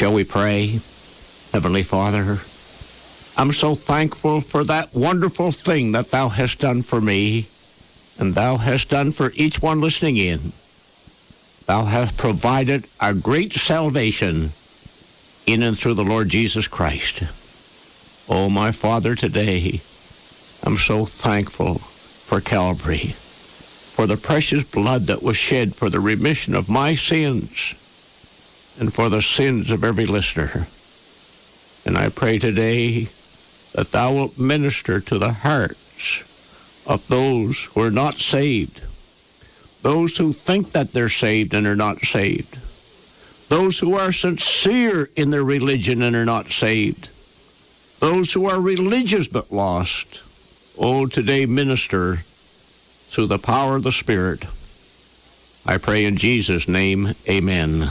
Shall we pray? Heavenly Father, I'm so thankful for that wonderful thing that thou hast done for me, and thou hast done for each one listening in. Thou hast provided a great salvation in and through the Lord Jesus Christ. Oh, my Father, today I'm so thankful for Calvary, for the precious blood that was shed for the remission of my sins and for the sins of every listener. And I pray today that thou wilt minister to the hearts of those who are not saved, those who think that they're saved and are not saved, those who are sincere in their religion and are not saved, those who are religious but lost. Oh, today minister through the power of the Spirit. I pray in Jesus' name, amen.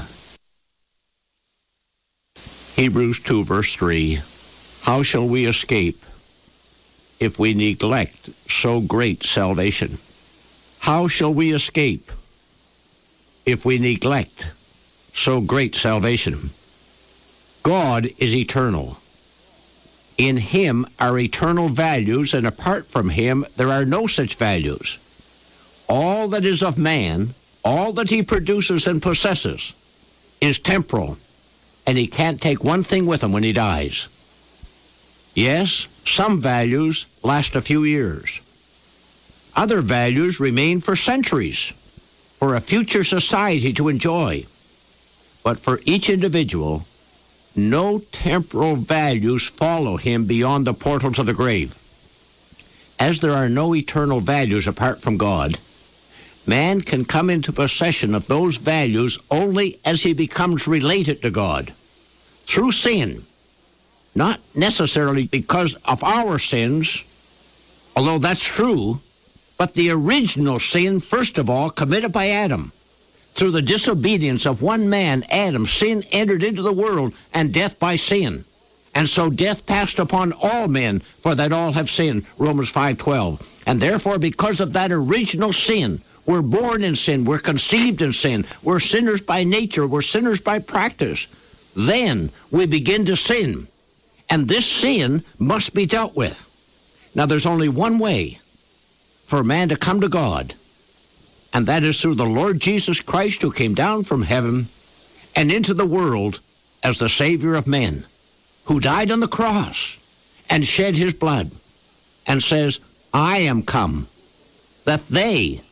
Hebrews 2, verse 3. How shall we escape if we neglect so great salvation? How shall we escape if we neglect so great salvation? God is eternal. In him are eternal values, and apart from him there are no such values. All that is of man, all that he produces and possesses, is temporal, and he can't take one thing with him when he dies. Yes, some values last a few years. Other values remain for centuries, for a future society to enjoy. But for each individual, no temporal values follow him beyond the portals of the grave. As there are no eternal values apart from God, man can come into possession of those values only as he becomes related to God through sin, not necessarily because of our sins, although that's true, but the original sin, first of all, committed by Adam. Through the disobedience of one man, Adam, sin entered into the world, and death by sin. And so death passed upon all men, for that all have sinned, Romans 5:12. And therefore, because of that original sin, we're born in sin, we're conceived in sin, we're sinners by nature, we're sinners by practice. Then we begin to sin, and this sin must be dealt with. Now, there's only one way for man to come to God, and that is through the Lord Jesus Christ, who came down from heaven and into the world as the Savior of men, who died on the cross and shed his blood, and says, I am come that they